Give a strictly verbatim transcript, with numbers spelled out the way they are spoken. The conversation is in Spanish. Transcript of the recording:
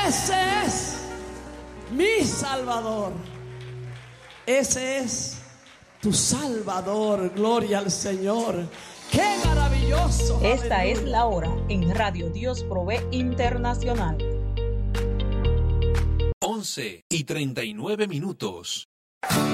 Ese es mi Salvador. Ese es tu Salvador. Gloria al Señor. ¡Qué maravilloso! Esta ¡Aleluya! es la hora en Radio Dios Provee Internacional. once y treinta y nueve minutos.